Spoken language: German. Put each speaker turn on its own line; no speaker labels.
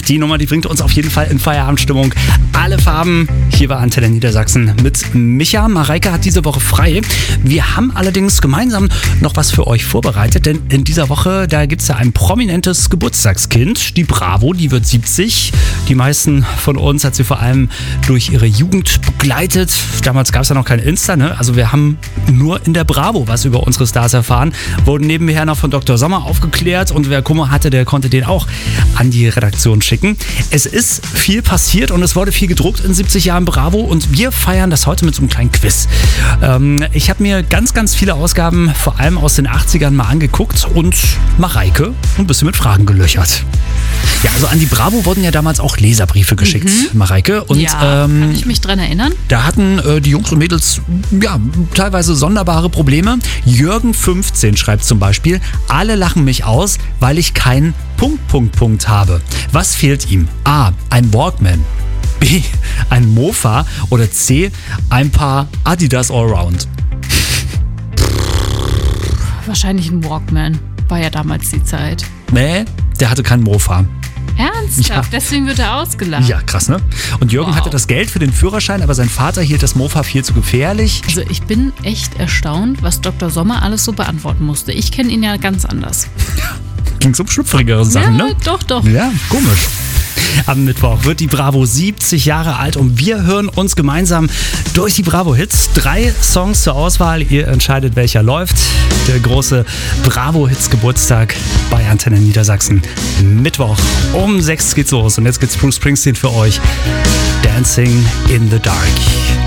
Die Nummer, die bringt uns auf jeden Fall in Feierabendstimmung. Alle Farben hier bei Antenne Niedersachsen mit Micha. Mareike hat diese Woche frei. Wir haben allerdings gemeinsam noch was für euch vorbereitet, denn in dieser Woche, da gibt es ja ein prominentes Geburtstagskind. Die Bravo, die wird 70. Die meisten von uns hat sie vor allem durch ihre Jugend begleitet. Damals gab es ja noch kein Insta, ne? Also wir haben nur in der Bravo was über unsere Stars erfahren. Wurden nebenher noch von Dr. Sommer aufgeklärt und wer Kummer hatte, der konnte den auch an die Redaktion schicken. Es ist viel passiert und es wurde viel gedruckt in 70 Jahren Bravo und wir feiern das heute mit so einem kleinen Quiz. Ich habe mir ganz, ganz viele Ausgaben, vor allem aus den 80ern, mal angeguckt und Mareike ein bisschen mit Fragen gelöchert. Ja, also an die Bravo wurden ja damals auch Leserbriefe geschickt, Mareike. Und,
ja, kann ich mich dran erinnern?
Da hatten die Jungs und Mädels ja teilweise sonderbare Probleme. Jürgen 15 schreibt zum Beispiel: Alle lachen mich aus, weil ich kein ... habe. Was fehlt ihm? A. Ein Walkman. B. Ein Mofa. Oder C. Ein paar Adidas Allround.
Wahrscheinlich ein Walkman. War ja damals die Zeit.
Nee, der hatte keinen Mofa.
Ernsthaft?
Ja.
Deswegen wird er ausgelacht.
Ja, krass, ne? Und Jürgen hatte das Geld für den Führerschein, aber sein Vater hielt das Mofa viel zu gefährlich.
Also ich bin echt erstaunt, was Dr. Sommer alles so beantworten musste. Ich kenne ihn ja ganz anders.
Ging so um schlüpfrigere Sachen,
ja,
ne?
Doch.
Ja, komisch. Am Mittwoch wird die Bravo 70 Jahre alt und wir hören uns gemeinsam durch die Bravo-Hits. 3 Songs zur Auswahl. Ihr entscheidet, welcher läuft. Der große Bravo-Hits-Geburtstag bei Antenne Niedersachsen. Mittwoch um 6 geht's los. Und jetzt geht's Bruce Springsteen für euch. Dancing in the Dark.